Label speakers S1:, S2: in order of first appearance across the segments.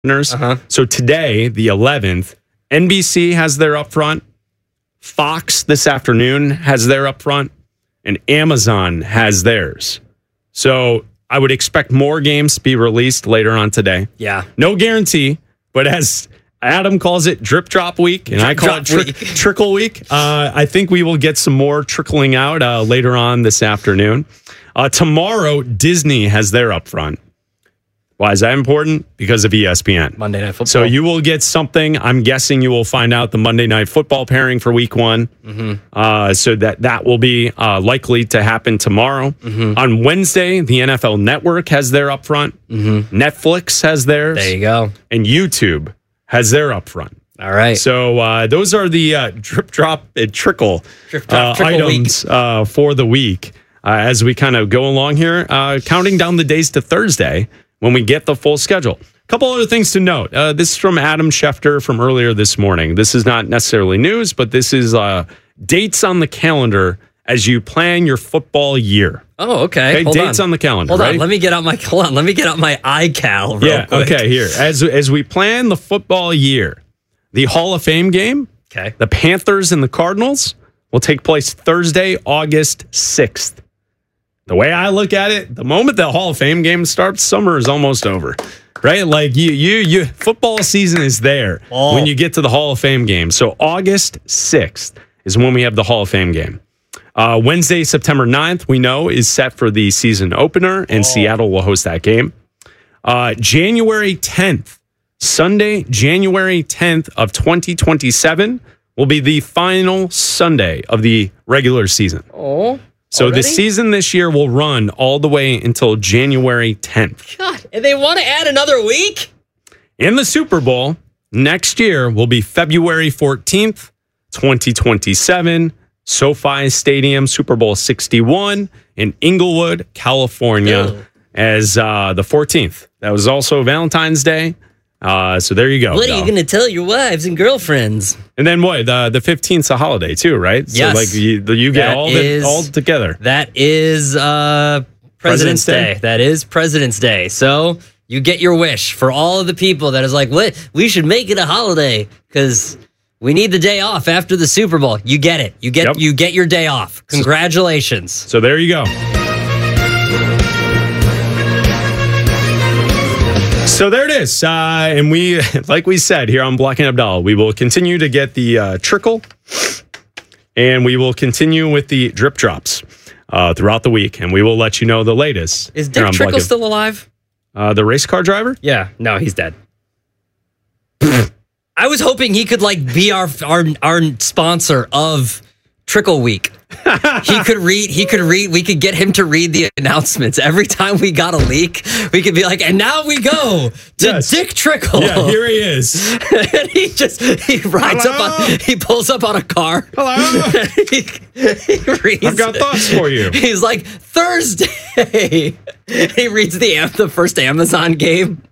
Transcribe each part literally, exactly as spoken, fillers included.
S1: Uh-huh. So today, the eleventh, N B C has their upfront. Fox this afternoon has their upfront. And Amazon has theirs. So I would expect more games to be released later on today.
S2: Yeah.
S1: No guarantee, but as Adam calls it drip drop week, and
S2: drip
S1: I call it tri- trickle week, uh, I think we will get some more trickling out uh, later on this afternoon. Uh, tomorrow, Disney has their upfront. Why is that important? Because of E S P N.
S2: Monday Night Football.
S1: So you will get something. I'm guessing you will find out the Monday Night Football pairing for week one.
S2: Mm-hmm.
S1: Uh, so that, that will be uh, likely to happen tomorrow.
S2: Mm-hmm.
S1: On Wednesday, the N F L Network has their upfront.
S2: Mm-hmm.
S1: Netflix has theirs.
S2: There you go.
S1: And YouTube has their upfront.
S2: All right.
S1: So uh, those are the uh, drip, drop, and trickle,
S2: drip, drop,
S1: uh,
S2: trickle
S1: items uh, for the week. Uh, as we kind of go along here, uh, counting down the days to Thursday when we get the full schedule. A couple other things to note. Uh, this is from Adam Schefter from earlier this morning. This is not necessarily news, but this is uh, dates on the calendar as you plan your football year.
S2: Oh, okay.
S1: Okay,
S2: hold
S1: dates
S2: on.
S1: on the calendar.
S2: Hold
S1: right?
S2: on. Let me get out my hold on. Let me get out my iCal. Real
S1: yeah.
S2: quick.
S1: Okay. Here, as as we plan the football year, the Hall of Fame game.
S2: Okay.
S1: The Panthers and the Cardinals will take place Thursday, August sixth. The way I look at it, the moment the Hall of Fame game starts, summer is almost over, right? Like you, you, you. Football season is there
S2: oh.
S1: when you get to the Hall of Fame game. So August sixth is when we have the Hall of Fame game. Uh, Wednesday, September ninth, we know is set for the season opener, and oh. Seattle will host that game. Uh, January tenth, Sunday, January tenth of twenty twenty-seven will be the final Sunday of the regular season.
S2: Oh.
S1: So
S2: Already?
S1: the season this year will run all the way until January tenth.
S2: God, and they want to add another week?
S1: And the Super Bowl next year will be February fourteenth, twenty twenty-seven, SoFi Stadium, Super Bowl sixty-one in Inglewood, California,
S2: Ew.
S1: as uh, the fourteenth. That was also Valentine's Day. Uh, so there you go.
S2: What are you going to tell your wives and girlfriends?
S1: And then what? The the fifteenth is a holiday too, right?
S2: Yes.
S1: So like you, you get
S2: That
S1: all
S2: is,
S1: the, all together.
S2: That is uh, President's, President's Day. Day. That is President's Day. So you get your wish for all of the people that is like, what? We should make it a holiday because we need the day off after the Super Bowl. You get it. You get
S1: Yep.
S2: you get your day off. Congratulations.
S1: So there you go. So there it is. Uh, and we, like we said here on Block and Abdallah, we will continue to get the uh, trickle and we will continue with the drip drops uh, throughout the week. And we will let you know the latest.
S2: Is Dick Trickle
S1: Black-
S2: still alive?
S1: Uh, the race car driver?
S2: Yeah. No, he's dead. I was hoping he could like be our our our sponsor of Trickle Week. he could read. He could read. We could get him to read the announcements every time we got a leak. We could be like, and now we go to
S1: Yes.
S2: Dick Trickle.
S1: Yeah, here he is.
S2: and he just he rides
S1: Hello?
S2: up on. He pulls up on a car.
S1: Hello.
S2: he, he reads.
S1: I've got thoughts for you.
S2: He's like Thursday. he reads the Am- the first Amazon game.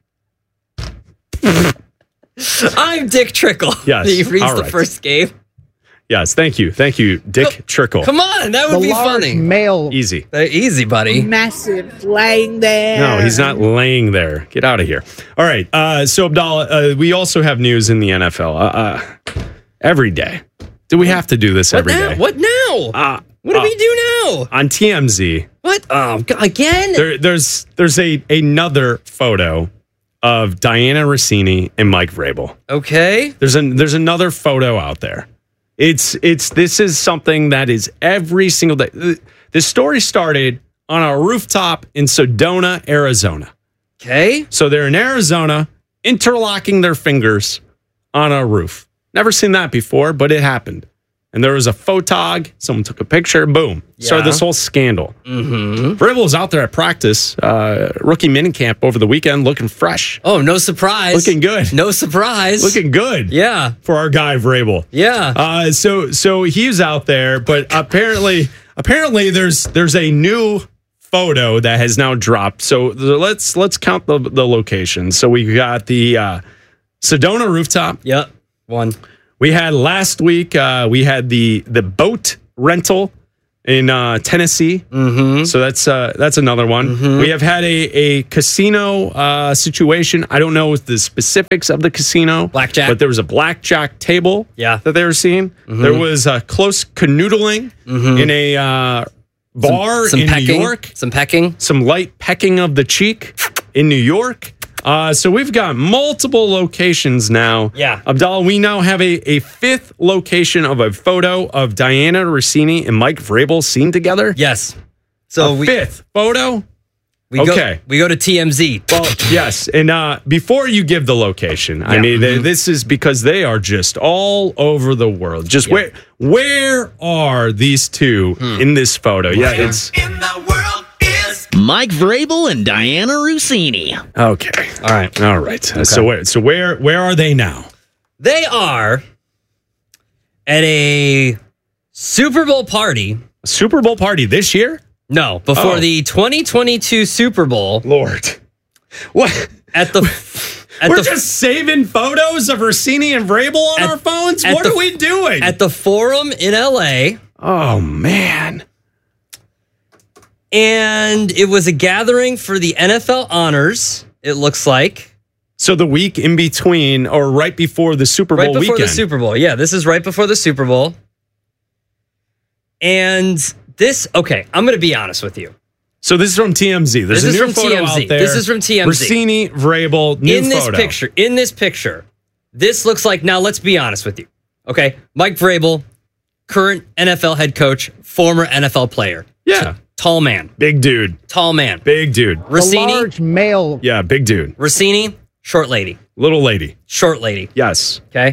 S2: I'm Dick Trickle.
S1: Yes.
S2: He reads
S1: All
S2: the
S1: right.
S2: first game.
S1: Yes, thank you. Thank you, Dick
S2: Co-
S1: Trickle.
S2: Come on, that would
S3: The
S2: be
S3: large
S2: funny.
S3: male
S1: Easy.
S2: Uh, easy, buddy.
S3: massive laying there.
S1: No, he's not laying there. Get out of here. All right. Uh, so, Abdallah, uh, we also have news in the N F L uh, uh, every day. Do we have to do this
S2: What
S1: every
S2: now?
S1: day?
S2: What now?
S1: Uh,
S2: what do
S1: uh,
S2: we do now?
S1: On T M Z,
S2: What? Oh, God, again?
S1: there, there's there's a another photo of Diana Rossini and Mike Vrabel.
S2: Okay.
S1: There's an there's another photo out there. It's it's this is something that is every single day. This story started on a rooftop in Sedona, Arizona.
S2: Okay.
S1: So they're in Arizona, interlocking their fingers on a roof. Never seen that before, but it happened. And there was a photog. Someone took a picture. Boom. Started
S2: Yeah.
S1: this whole scandal.
S2: Mm-hmm.
S1: Vrabel was out there at practice, uh, rookie minicamp over the weekend, looking fresh,
S2: Oh, no surprise.
S1: looking good,
S2: No surprise.
S1: looking good.
S2: Yeah.
S1: For our guy Vrabel.
S2: Yeah.
S1: Uh, so so he's out there, but apparently apparently there's there's a new photo that has now dropped. So the, let's let's count the the locations. So we got the uh, Sedona rooftop.
S2: Yep. One.
S1: We had last week. Uh, we had the the boat rental in uh, Tennessee.
S2: Mm-hmm.
S1: So that's uh, that's another one.
S2: Mm-hmm.
S1: We have had a, a casino uh, situation. I don't know the specifics of the casino.
S2: Blackjack.
S1: But there was a blackjack table
S2: Yeah.
S1: that they were seeing.
S2: Mm-hmm.
S1: There was uh, close canoodling in a uh, bar
S2: some, some
S1: in
S2: pecking,
S1: New York.
S2: Some pecking.
S1: Some light pecking of the cheek in New York. Uh, so we've got multiple locations now.
S2: Yeah.
S1: Abdallah, we now have a, a fifth location of a photo of Diana Rossini and Mike Vrabel seen together.
S2: Yes. So
S1: a
S2: we,
S1: fifth photo?
S2: we
S1: okay.
S2: Go, we go to T M Z.
S1: Well, yes. And uh, before you give the location, I
S2: Yeah.
S1: mean, they,
S2: Mhm.
S1: this is because they are just all over the world. Just
S2: Yeah.
S1: where where are these two
S2: Hmm.
S1: in this photo? Yeah, it's
S4: in the world is
S5: Mike Vrabel and Diana Rossini.
S1: okay.
S2: All right.
S1: All right. Uh, So where so where where are they now?
S2: They are at a Super Bowl party.
S1: Super Bowl party this year?
S2: No, before
S1: Oh.
S2: the twenty twenty-two Super Bowl
S1: Lord. What?
S2: at the at
S1: We're
S2: the
S1: just saving photos of Rossini and Vrabel on
S2: At-
S1: our phones?
S2: at
S1: What
S2: the-
S1: are we doing?
S2: at the Forum in L A.
S1: oh, man.
S2: And it was a gathering for the N F L honors, it looks like.
S1: So the week in between or right before the Super Bowl
S2: Right before
S1: weekend.
S2: the Super Bowl. Yeah, this is right before the Super Bowl. And this, okay, I'm going to be honest with you.
S1: So this is from T M Z. There's
S2: This
S1: a
S2: is
S1: new
S2: from
S1: photo
S2: T M Z.
S1: out there.
S2: This is from T M Z.
S1: Rossini, Vrabel, new
S2: in this
S1: photo.
S2: picture, in this picture, this looks like, now let's be honest with you. Okay, Mike Vrabel, current N F L head coach, former N F L player.
S1: Yeah.
S2: Tall man,
S1: Big dude.
S2: tall man.
S1: Big dude.
S2: Rossini,
S3: large male.
S1: Yeah, big dude.
S2: Rossini, short lady,
S1: Little lady.
S2: short lady.
S1: Yes.
S2: Okay.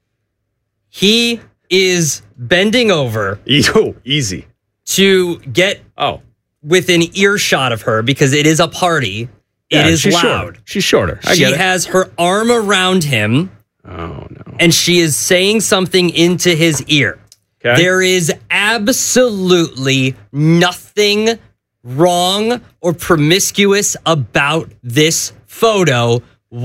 S2: He is bending over
S1: E- oh, easy.
S2: to get
S1: Oh.
S2: within earshot of her because it is a party.
S1: Yeah,
S2: it is
S1: she's
S2: loud.
S1: Shorter. She's shorter. I
S2: She
S1: get it.
S2: has her arm around him
S1: oh, no.
S2: and she is saying something into his ear.
S1: Okay.
S2: There is absolutely nothing wrong or promiscuous about this photo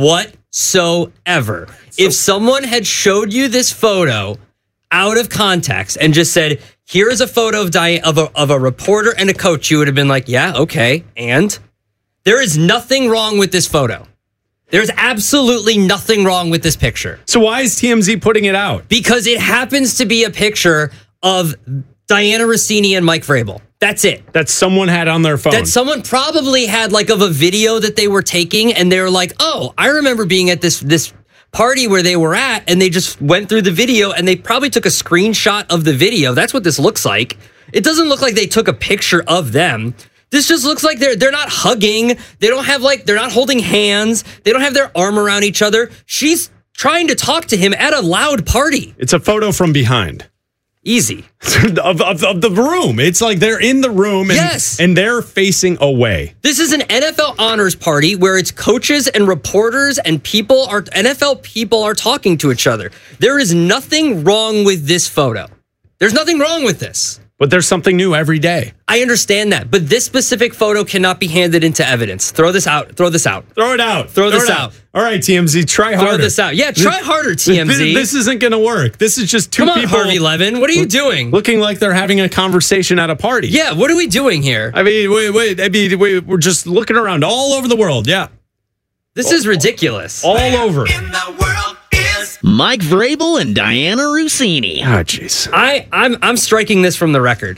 S2: whatsoever. If someone had showed you this photo out of context and just said, here's a photo of, Di- of, a, of a reporter and a coach, you would have been like, yeah, okay. And there is nothing wrong with this photo. There's absolutely nothing wrong with this picture.
S1: So why is T M Z putting it out?
S2: Because it happens to be a picture of Diana Rossini and Mike Vrabel. That's it.
S1: That someone had on their phone.
S2: That someone probably had like of a video that they were taking and they were like, oh, I remember being at this this party where they were at, and they just went through the video and they probably took a screenshot of the video. That's what this looks like. It doesn't look like they took a picture of them. This just looks like they're they're not hugging. They don't have like they're not holding hands. They don't have their arm around each other. She's trying to talk to him at a loud party.
S1: It's a photo from behind.
S2: Easy.
S1: of, of, of the room. It's like they're in the room and,
S2: Yes.
S1: and they're facing away.
S2: This is an N F L honors party where it's coaches and reporters and people are N F L people are talking to each other. There is nothing wrong with this photo. There's nothing wrong with this.
S1: But there's something new every day.
S2: I understand that, but this specific photo cannot be handed into evidence. Throw this out. Throw this out.
S1: Throw it out.
S2: Throw this
S1: it
S2: out.
S1: All right, T M Z, try harder.
S2: Throw this out. Yeah, try harder, T M Z.
S1: This, this isn't going to work. This is just two
S2: Come on,
S1: people
S2: Harvey Levin. What are you doing?
S1: looking like they're having a conversation at a party.
S2: Yeah, what are we doing here?
S1: I mean, wait, wait. I mean, wait, we're just looking around all over the world. Yeah,
S2: This is ridiculous.
S1: all over.
S4: in the world is
S5: Mike Vrabel and Diana Rossini.
S1: Oh, jeez.
S2: I, I'm I'm striking this from the record.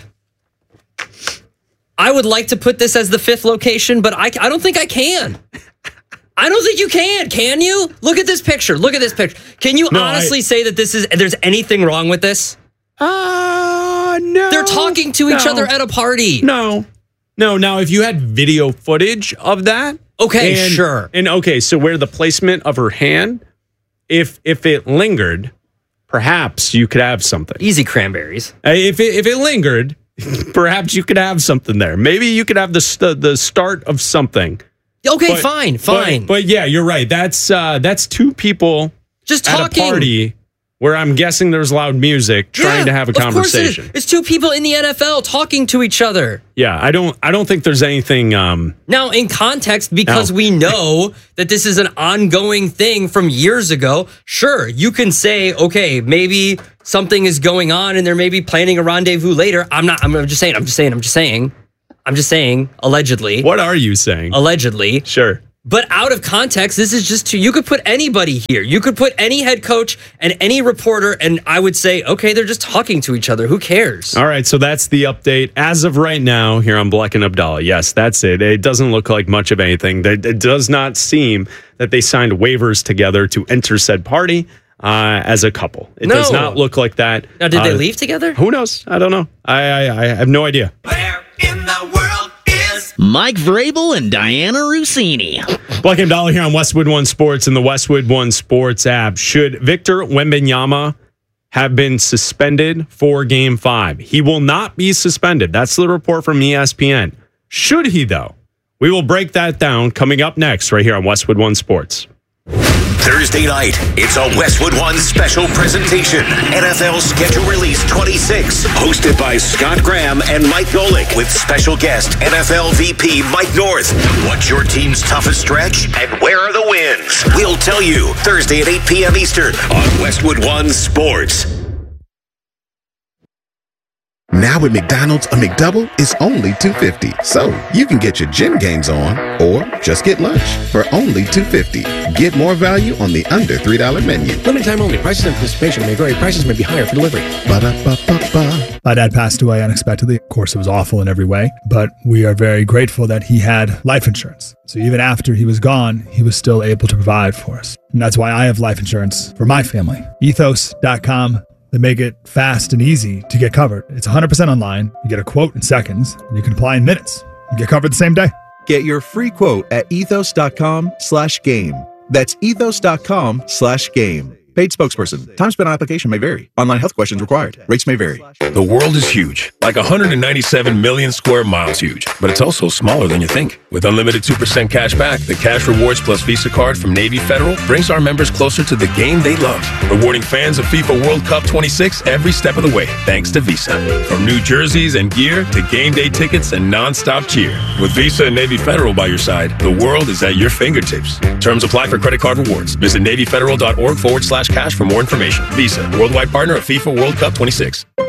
S2: I would like to put this as the fifth location, but I, I don't think I can. I don't think you can. Can you? Look at this picture. Look at this picture. Can you
S1: No,
S2: honestly
S1: I-
S2: say that this is there's anything wrong with this?
S1: Uh, no.
S2: They're talking to each
S1: No.
S2: other at a party.
S1: No. No, now if you had video footage of that.
S2: Okay,
S1: and-
S2: sure.
S1: And okay, so where the placement of her hand, if if it lingered, perhaps you could have something.
S2: Easy cranberries.
S1: Uh, If it, if it lingered, perhaps you could have something there. Maybe you could have the st- the start of something.
S2: Okay,
S1: But-
S2: fine,
S1: but-
S2: fine.
S1: But, yeah, you're right. That's uh, that's two people
S2: Just
S1: at
S2: talking.
S1: a party where I'm guessing there's loud music trying
S2: Yeah,
S1: to have a
S2: of course
S1: conversation.
S2: it is. It's two people in the N F L talking to each other.
S1: Yeah, I don't I don't think there's anything um
S2: Now, in context, because
S1: No.
S2: we know that this is an ongoing thing from years ago, sure, you can say, okay, maybe something is going on and they're maybe planning a rendezvous later. I'm not, I'm just saying, I'm just saying, I'm just saying, I'm just saying, allegedly.
S1: what are you saying?
S2: Allegedly.
S1: Sure.
S2: But out of context, this is just too, you could put anybody here. You could put any head coach and any reporter, and I would say, okay, they're just talking to each other. Who cares?
S1: All right, so that's the update as of right now here on Black and Abdallah. Yes, that's it. It doesn't look like much of anything. It does not seem that they signed waivers together to enter said party uh, as a couple. It
S2: No.
S1: does not look like that.
S2: Now, did they
S1: Uh,
S2: leave together?
S1: Who knows? I don't know. I, I I have no idea.
S4: Where in the world is
S5: Mike Vrabel and Diana Rossini.
S1: Black and Abdallah here on Westwood One Sports and the Westwood One Sports app. Should Victor Wembanyama have been suspended for Game Five? He will not be suspended. That's the report from E S P N. Should he, though? We will break that down coming up next right here on Westwood One Sports.
S6: Thursday night, it's a Westwood One special presentation. N F L Schedule Release twenty-six, hosted by Scott Graham and Mike Golick, with special guest N F L V P Mike North. What's your team's toughest stretch, and where are the wins? We'll tell you Thursday at eight p.m. Eastern on Westwood One Sports.
S7: Now at McDonald's, a McDouble is only two dollars and fifty cents. So you can get your gym gains on or just get lunch for only two dollars and fifty cents. Get more value on the under three dollar menu.
S8: Limited time only. Prices and participation may vary. Prices may be higher for delivery.
S7: Ba-da-ba-ba-ba.
S9: My dad passed away unexpectedly. Of course, it was awful in every way, but we are very grateful that he had life insurance. So even after he was gone, he was still able to provide for us. And that's why I have life insurance for my family. ethos dot com. They make it fast and easy to get covered. It's one hundred percent online. You get a quote in seconds, and you can apply in minutes. You get covered the same day.
S10: Get your free quote at ethos dot com slash game. That's ethos dot com slash game. Paid spokesperson. Time spent on application may vary. Online health questions required. Rates may vary.
S11: The world is huge, like one hundred ninety-seven million square miles huge, but it's also smaller than you think. With unlimited two percent cash back, the Cash Rewards Plus Visa card from Navy Federal brings our members closer to the game they love, rewarding fans of FIFA World Cup twenty-six every step of the way, thanks to Visa. From new jerseys and gear to game day tickets and non-stop cheer. With Visa and Navy Federal by your side, the world is at your fingertips. Terms apply for credit card rewards. Visit NavyFederal.org forward slash cash for more information. Visa, worldwide partner of FIFA World Cup twenty-six.